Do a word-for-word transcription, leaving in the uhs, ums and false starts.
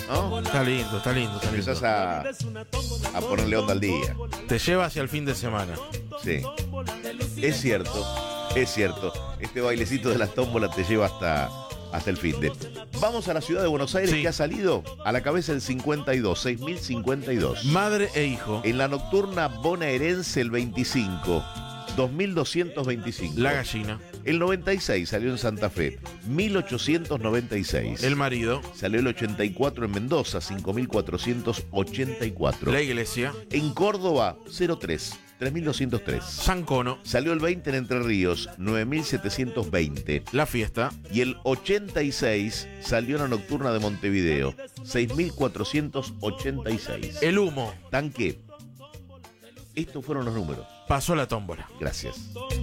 ¿no? Está lindo, está lindo, está lindo. Empezás a, a ponerle onda al día. Te lleva hacia el fin de semana. Sí. Es cierto, es cierto. Este bailecito de las tómbolas te lleva hasta, hasta el fin de. Vamos a la ciudad de Buenos Aires, Sí. que ha salido a la cabeza el cincuenta y dos, seis mil cincuenta y dos. Madre e hijo. En la nocturna bonaerense el veinticinco, dos mil doscientos veinticinco. La gallina. El noventa y seis salió en Santa Fe, mil ochocientos noventa y seis. El marido. Salió el ochenta y cuatro en Mendoza, cinco mil cuatrocientos ochenta y cuatro. La iglesia. En Córdoba, cero tres, tres mil doscientos tres. San Cono. Salió el veinte en Entre Ríos, nueve mil setecientos veinte. La fiesta. Y el ochenta y seis salió en la nocturna de Montevideo, seis mil cuatrocientos ochenta y seis. El humo. Tanque. Estos fueron los números. Pasó la tómbola. Gracias.